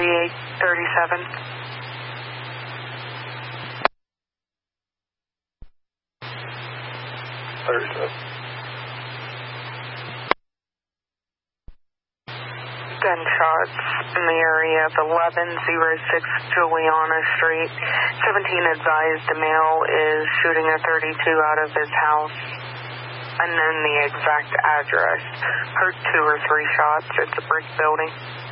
3837. Gunshots in the area of 1106 Juliana Street. 17 advised a male is shooting a .32 out of his house. Unknown the exact address. Heard 2 or 3 shots. It's a brick building.